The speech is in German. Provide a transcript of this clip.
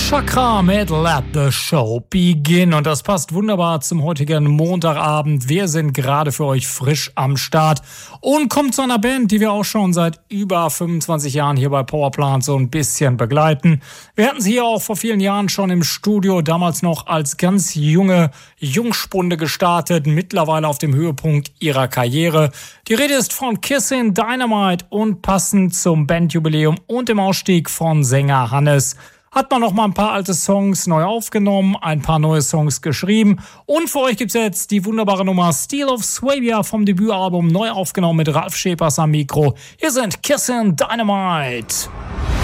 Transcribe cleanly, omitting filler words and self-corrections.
Chakra mit Let the Show Begin. Und das passt wunderbar zum heutigen Montagabend. Wir sind gerade für euch frisch am Start und kommen zu einer Band, die wir auch schon seit über 25 Jahren hier bei Powerplant so ein bisschen begleiten. Wir hatten sie hier auch vor vielen Jahren schon im Studio, damals noch als ganz junge Jungspunde gestartet, mittlerweile auf dem Höhepunkt ihrer Karriere. Die Rede ist von Kissin' Dynamite und passend zum Bandjubiläum und dem Ausstieg von Sänger Hannes hat man noch mal ein paar alte Songs neu aufgenommen, ein paar neue Songs geschrieben und für euch gibt's jetzt die wunderbare Nummer Steel of Swabia vom Debütalbum neu aufgenommen mit Ralf Schepers am Mikro. Hier sind Kissin' Dynamite.